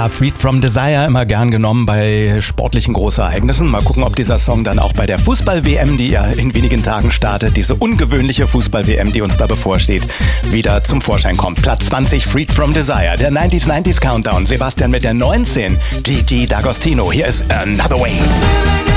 Ja, Freed from Desire immer gern genommen bei sportlichen Großereignissen. Mal gucken, ob dieser Song dann auch bei der Fußball-WM, die ja in wenigen Tagen startet, diese ungewöhnliche Fußball-WM, die uns da bevorsteht, wieder zum Vorschein kommt. Platz 20, Freed from Desire, der 90s Countdown. Sebastian mit der 19, Gigi D'Agostino. Hier ist Another Way.